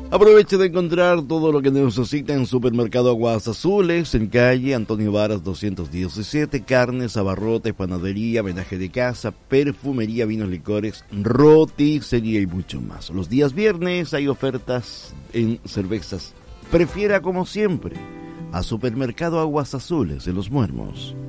Aproveche de encontrar todo lo que necesita en Supermercado Aguas Azules, en calle Antonio Varas 217, carnes, abarrotes, panadería, menaje de casa, perfumería, vinos, licores, roticería y mucho más. Los días viernes hay ofertas en cervezas. Prefiera como siempre a Supermercado Aguas Azules de Los Muermos.